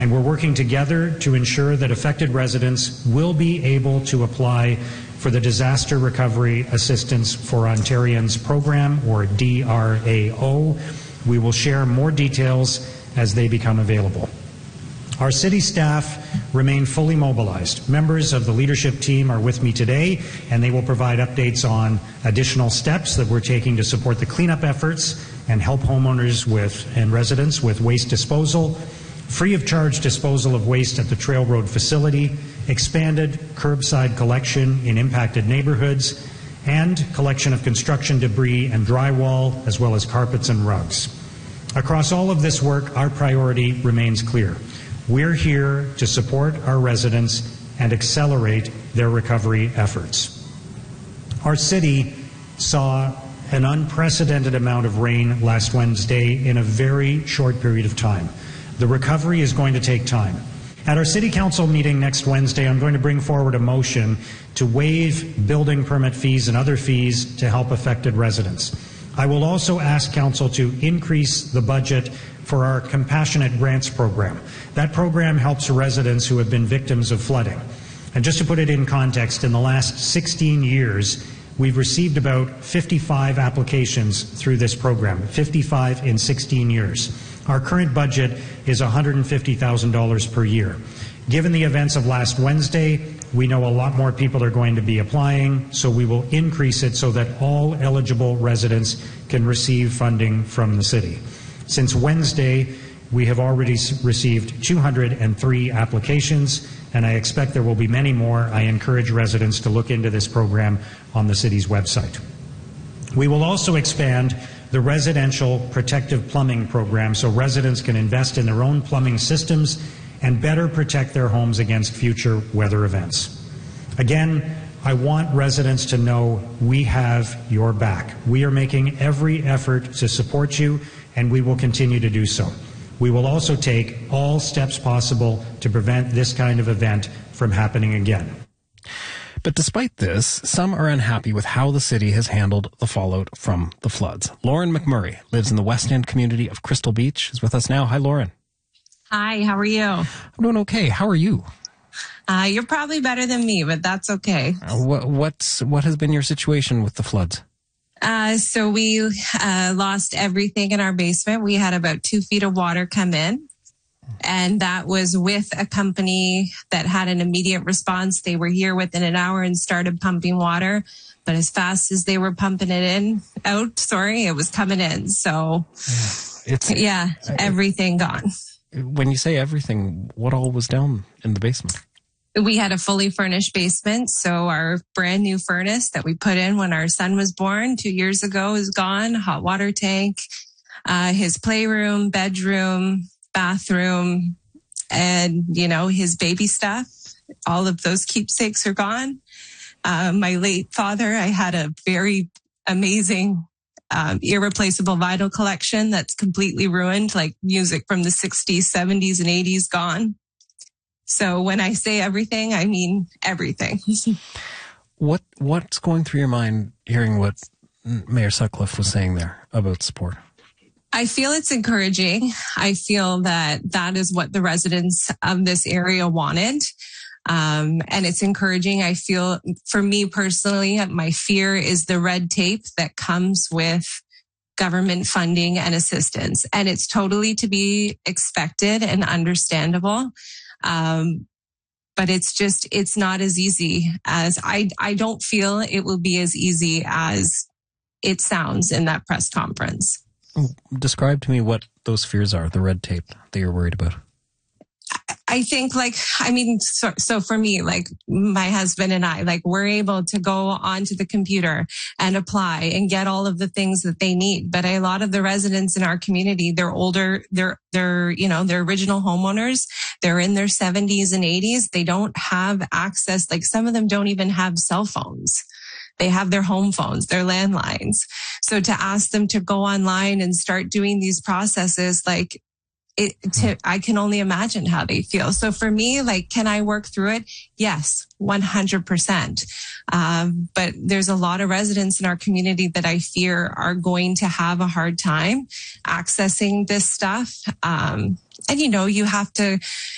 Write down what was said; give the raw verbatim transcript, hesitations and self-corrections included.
And we're working together to ensure that affected residents will be able to apply for the Disaster Recovery Assistance for Ontarians program, or D R A O. We will share more details as they become available. Our city staff remain fully mobilized. Members of the leadership team are with me today, and they will provide updates on additional steps that we're taking to support the cleanup efforts and help homeowners with and residents with waste disposal, free of charge disposal of waste at the Trail Road facility, expanded curbside collection in impacted neighborhoods, and collection of construction debris and drywall, as well as carpets and rugs. Across all of this work, our priority remains clear. We're here to support our residents and accelerate their recovery efforts. Our city saw an unprecedented amount of rain last Wednesday in a very short period of time. The recovery is going to take time. At our City Council meeting next Wednesday, I'm going to bring forward a motion to waive building permit fees and other fees to help affected residents. I will also ask Council to increase the budget for our Compassionate Grants program. That program helps residents who have been victims of flooding. And just to put it in context, in the last sixteen years, we've received about fifty-five applications through this program, fifty-five in sixteen years. Our current budget is one hundred fifty thousand dollars per year. Given the events of last Wednesday, we know a lot more people are going to be applying, so we will increase it so that all eligible residents can receive funding from the city. Since Wednesday, we have already received two hundred three applications, and I expect there will be many more. I encourage residents to look into this program on the city's website. We will also expand the residential protective plumbing program so residents can invest in their own plumbing systems and better protect their homes against future weather events. Again, I want residents to know we have your back. We are making every effort to support you, and we will continue to do so. We will also take all steps possible to prevent this kind of event from happening again. But despite this, some are unhappy with how the city has handled the fallout from the floods. Lauren McMurray lives in the West End community of Crystal Beach, is with us now. Hi, Lauren. Hi, how are you? I'm doing okay. How are you? Uh, you're probably better than me, but that's okay. Uh, what, what's, what has been your situation with the floods? Uh, so we uh, lost everything in our basement. We had about two feet of water come in, and that was with a company that had an immediate response. They were here within an hour and started pumping water, but as fast as they were pumping it in, out, sorry, it was coming in. So, yeah, it's, yeah everything gone. When you say everything, what all was down in the basement? We had a fully furnished basement, so our brand new furnace that we put in when our son was born two years ago is gone. Hot water tank, uh, his playroom, bedroom, bathroom, and, you know, his baby stuff. All of those keepsakes are gone. Uh, my late father, I had a very amazing, um, irreplaceable vinyl collection that's completely ruined, like music from the sixties, seventies, and eighties gone. So when I say everything, I mean everything. what What's going through your mind hearing what Mayor Sutcliffe was saying there about support? I feel it's encouraging. I feel that that is what the residents of this area wanted. Um, and it's encouraging. I feel, for me personally, my fear is the red tape that comes with government funding and assistance. And it's totally to be expected and understandable. Um, but it's just, it's not as easy as I, I don't feel it will be as easy as it sounds in that press conference. Describe to me what those fears are, the red tape that you're worried about. I think, like, I mean, so, so for me, like, my husband and I, like, we're able to go onto the computer and apply and get all of the things that they need. But a lot of the residents in our community, they're older, they're, they're, you know, they're original homeowners. They're in their seventies and eighties. They don't have access. Like, some of them don't even have cell phones. They have their home phones, their landlines. So to ask them to go online and start doing these processes, like, It, to, I can only imagine how they feel. So for me, like, can I work through it? Yes, one hundred percent. Um, but there's a lot of residents in our community that I fear are going to have a hard time accessing this stuff. Um, and, you know, you have to,